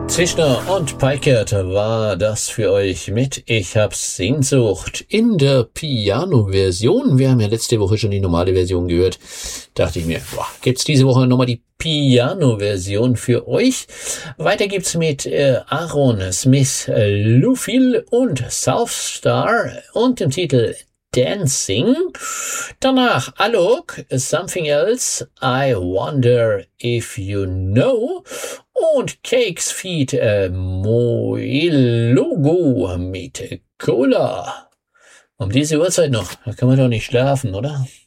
Zischner und Peikert war das für euch mit Ich hab Sehnsucht in der Piano-Version. Wir haben ja letzte Woche schon die normale Version gehört. Dachte ich mir, gibt's diese Woche nochmal die Piano-Version für euch. Weiter gibt's mit Aaron Smith, Lufil und Southstar und dem Titel Dancing. Danach Alok, Something Else, I Wonder If You Know und Cakes Feed Moelogo mit Cola. Um diese Uhrzeit noch, da kann man doch nicht schlafen, oder?